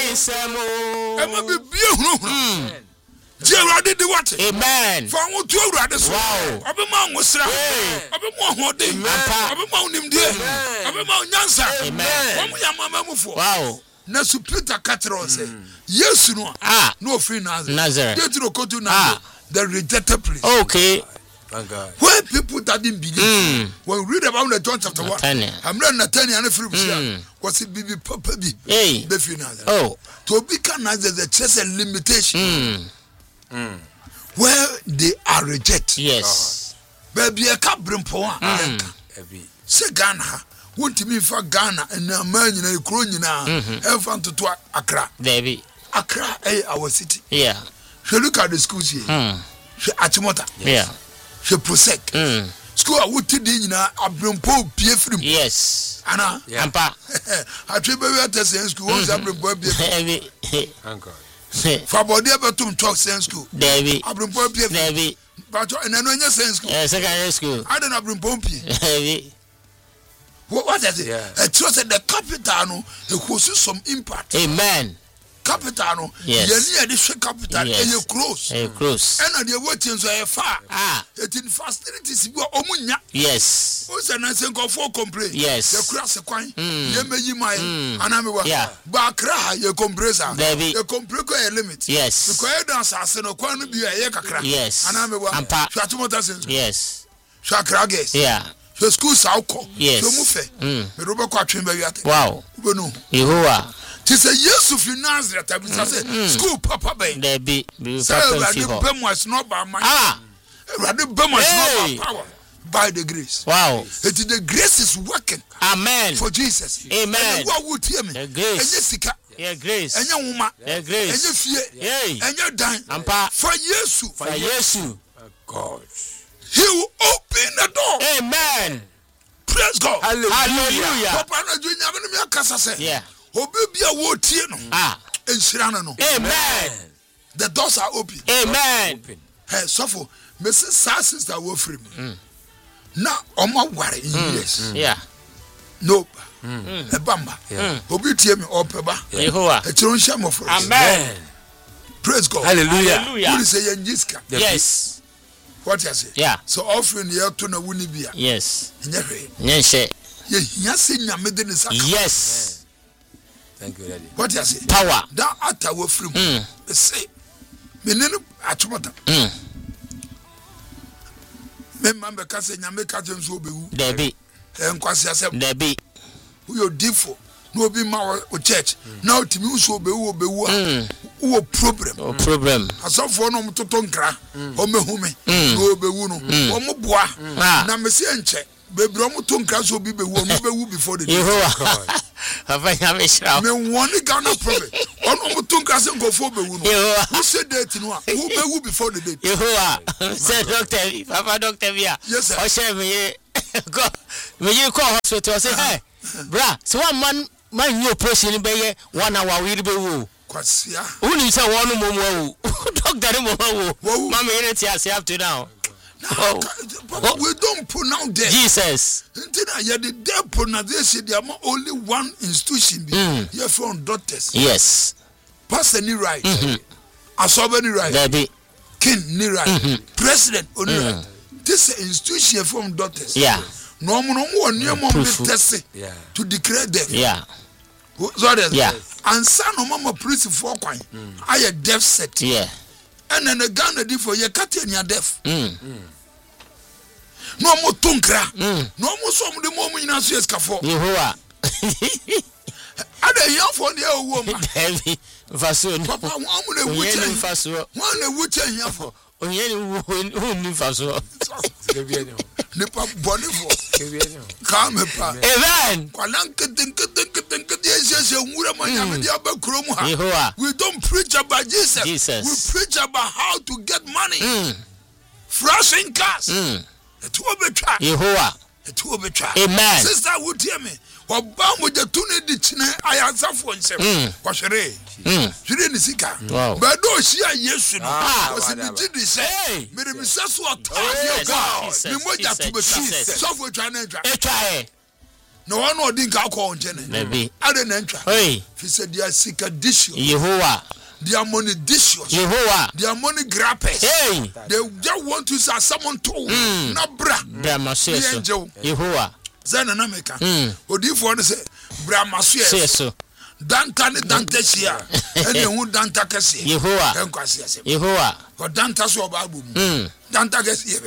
Nisemo. Ema be hunu. Jerade de what? Amen. For won to awurade so. Wow. Obema nwosra. Obema hode. Obema onimde. Obema onyansa. Amen. Omo yamama mufo. Wow. Na su Peter Catron say, Yesu no. No free Nazareth. Petro go to Nazareth. The rejected place. Okay. Thank God. When people that didn't believe, when we read about the John chapter 1, I'm not Nathaniel and Philip. Was it Bibi Papa B? Hey. Oh. To become Nazareth, the church a limitation. Where they are rejected. Yes. Baby, a cap brimpoa. Say Ghana. Want me for Ghana and a man in a crony now. Fun to Accra. Baby. Accra, our city. Yeah. She look at the schools here. She Achimota. Yeah. She Prosec. School I would tell you now, I bring Pope Piefrim. Yes. Anna. Ampa. I tell you at the same school. Once I bring Pope Piefrim. Uncle. For body ever to talk same school. David. I bring Pope Piefrim. David. But and I know your same school. Secondary school. I don't bring Pope. David. What is it? I trust the capital no, it was some impact. Amen. Capital no. Yes. Near the capital. Yes. Close. Close. And the waiting so far. It in facilities go omunya. Yes. What's an answer for complaint? Yes. The cross a coin. You may you my anamiwa. Yeah. Bakra your compressor. The compressor a limit. Yes. The quiet dance as no quan be a yakra. Yes. Anamiwa. Ampa. Shatumota. Yes. Shakrages. Yeah. The school sauko. Yes. So mufe. Me roba kwa chimba yate. Wow. Ubenu. Yehovah. Tis a yes of Nazareth. I say school papa bay. There be. Say the Bemus not by my. Rather Bemus not by power. By the grace. Wow. It is the grace is working. Amen. For Jesus. Amen. What would hear me? The grace. Yeah, grace. And your woman. The grace. And your fear. Yay. And your dying. Ampa. For Jesus. For Jesus. God. He will open the door. Amen. Praise God. Hallelujah. Papa na junior me akasa say. Yeah. Obi bia wo tie no. Enshira no. Amen. The doors are open. Amen. Hey, suffer. Me say sister wo free me. Na omo ware in years. Yeah. No. E bamba. Obi tie me opeba. Yehovah. E chiro nhia mo for. Amen. Praise God. Hallelujah. Who say yenjiska? Yes. What you say? Yeah. So offering here to na wuni bia. Yes. Nyehwe. Nyehwe. Ye hia se nyame de ne saka. Yes. Thank you, Daddy. What you say? Power. That atta wo free me. Say me ne atwota. Me mamba ka se nyame ka je nso obewu. There be. Enkwase asem. There be. We are different. No be ma o church. Now timi nso obewu a. Wo problem. No problem. Asofo no mtoto nkra. O mehume. No obewu no. O mo boa. Na me se enche. Bebre o mtoto nkra so bi bewu. O mo bewu before the day. Yehovah. Papa nyame shira. Me woni Ghana problem. Ono mtoto nkra se ngofo bewu no. Who said that no? Who bewu before the day? Yehovah. Say doctor, Papa doctor bia. Yes sir. O share me go. Me you call hospital say hey. Bra, so one man you operation be 1 hour we be wo. Kwasia. Who need say one mo doctor mo wo. Mama you need to up to now. We don't pronounce that. Jesus. The pronunciation there are only one institution. You from doctors. Yes. Pastor ni right. Asoba ni right. There King ni right. President only right. This institution from doctors. Yeah. No one near mom test to declare death. Yeah. So that yeah. And son of mama police for coin. I a death set. Yeah. And then the gun did for your cat and your death. No more tunkra. No more some the moment in us for. Yehovah. Ada young for the old woman. Heavy. Faso. Papa, one would faso. One would tell you for. Onye who faso. Nipa boni for. Come pa. Amen. We don't preach about Jesus. We preach about how to get money. Flashing cars. It will be tried. It will be tried. Amen. Sister would hear me. Obama with the tune the chine I answer for himself. Washere. She didn't see car. But no, she are yes. Was in the GD say. Made me say so. Me moja to be so for China. no one or didn't call Jenny. Maybe. I didn't enter. Hey. He said, they are sickadicious. Yehovah. They are money-dicious. Yehovah. They are money grabbers. Hey. They just want to say someone told. Not bra. Brahma says so. Yehovah. Zanameka. Odifo ne say Brahma says so. Danta ne danta sia. Ene hu danta kese. Yehovah. Enkwase asem. Yehovah. Ko danta so ba bu mu. Danta kese be.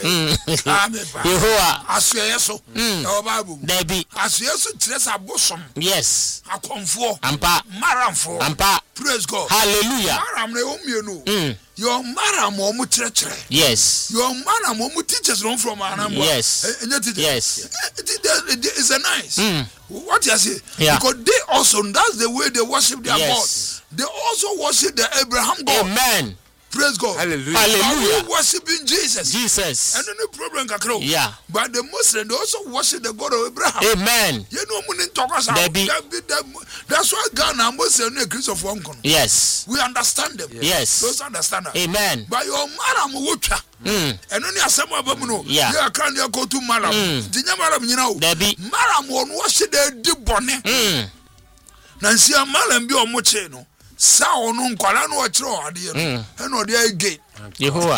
Yehovah. Asue so. E ba bu mu. Debi. Asue so tres abosom. Yes. Akonfo. Ampa. Maramfo. Ampa. Praise God. Hallelujah. Maram ne o mienu. Your maram o mu chere. Yes. Your maram o mu teachers run from Anambra. Yes. Yes. It's a nice. What you say? Yeah. Because they also, that's the way they worship their yes. God. They also worship the Abraham God. Amen. Praise God. Hallelujah. Hallelujah. We worshiping Jesus. Jesus. And no problem, Kakro. Yeah. But the Muslims, they also worship the God of Abraham. Amen. You know, we talk us out. That's why Ghana and Muslims are Christians of Hong. Yes. We understand them. Yes. Those understand them. Amen. But your maram wucha. And only as someone no. Yeah. You can go to maram. Dinya maram, you know. Debbie. Maram won worship the deep bonnet. Nancy maram be on mocheno. Sa onu nkwala no ochiro ade no and ode again Yehovah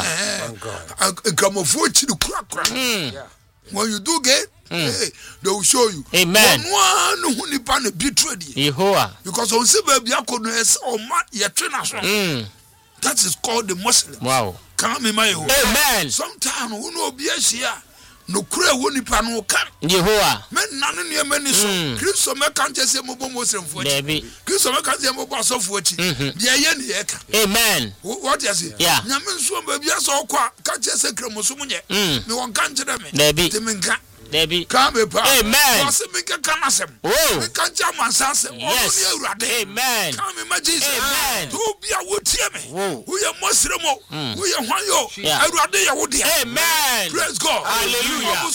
come of which the crack when you do get they will show you. Amen. One who ni pan be trade Yehovah because on say baby akono es o ma ye twena so that is called the Muslim. Wow. Come in my home. Amen. Sometimes who no be ahia no kura woni pa no kan Yehovah men nanu ne mani so Kristo me kan tese mo bo Muslim fo chi Kristo me kan tese mo bo asofo chi de ye ne ye ka. Amen. What you say? Yeah. Nyame nso ba bia so kwa ka tese kremoso mu nye me won kan kire me te me nka Debbie. Come pa. Amen. Was me ka kanasem. Oh. Me kan ja mansasem. Yes. Amen. Come imagine. Amen. To bia wo tie me. Who ye Muslim o. Who ye hwan yo. Awurade ye wo dia. Amen. Praise God. Hallelujah.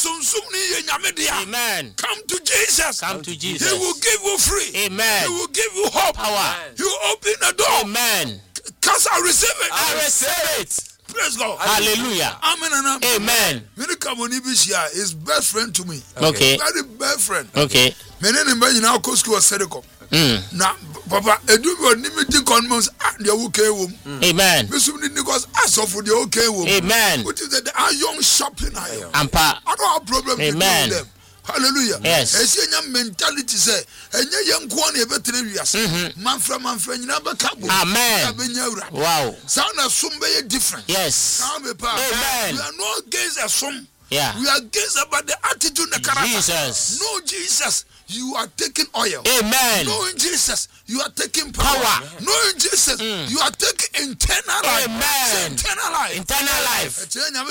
Amen. Come to Jesus. Come to Jesus. He will give you free. Amen. He will give you hope. Power. He will open the door. Amen. Cause I receive it. I receive it. Praise God. Hallelujah. Amen and amen. Amen. When come on Ibishia, his best friend to me. Okay. Very best friend. Okay. My name is now Costco Sedeko. Now, Papa, I do your limited condoms and the okay womb. Amen. Because I saw for the okay womb. Amen. Which is the young shopping. Ampa. I don't have problem Amen. with them. Hallelujah. Yes. I see your mentality say, and your young one ever 3 years. Man, you never come. Amen. Wow. Sound as some very different. Yes. Amen. Amen. We are not against a some. Yeah. We are against about the attitude and the character. Jesus. No, Jesus, you are taking oil. Amen. No, in Jesus, you are taking power. No, in Jesus, you are taking eternal life. Amen. Eternal life. Eternal life.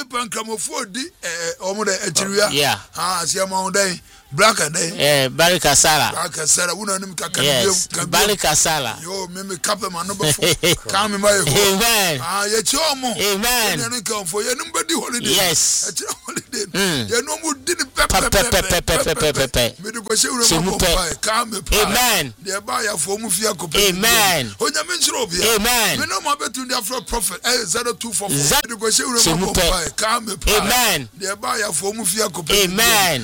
Yeah. Ah, see, I'm on day. Black and day. Barika Sala. Barika Sala. We don't know. Yes. Barika Sala. Yo, me couple man number 4. Come in my home. Amen. Ah, you chomo. Amen. You come for you. Nobody holiday. Yes. You know who did it. Amen. They buy a form of your Amen. Amen. We know my bet to the prophet 0244. Amen. They buy a form of your Amen.